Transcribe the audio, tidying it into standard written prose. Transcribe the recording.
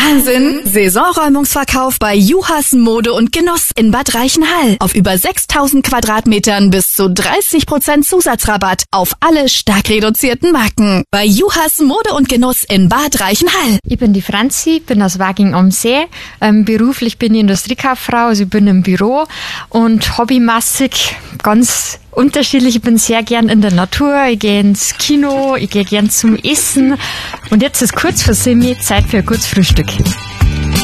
Wahnsinn! Saisonräumungsverkauf bei Juhas Mode und Genuss in Bad Reichenhall. Auf über 6000 Quadratmetern bis zu 30% Zusatzrabatt auf alle stark reduzierten Marken. Bei Juhas Mode und Genuss in Bad Reichenhall. Ich bin die Franzi, bin aus Waging am See. Beruflich bin ich Industriekauffrau, also ich bin im Büro und hobbymäßig ganz unterschiedlich. Ich bin sehr gern in der Natur, ich gehe ins Kino, ich gehe gern zum Essen und jetzt ist kurz vor Semi Zeit für ein kurzes Frühstück.